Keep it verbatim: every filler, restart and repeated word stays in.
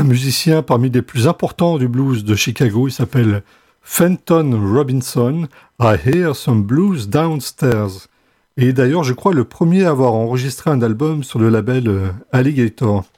un musicien parmi les plus importants du blues de Chicago. Il s'appelle Fenton Robinson. I Hear Some Blues Downstairs. Et d'ailleurs, je crois le premier à avoir enregistré un album sur le label euh, Alligator.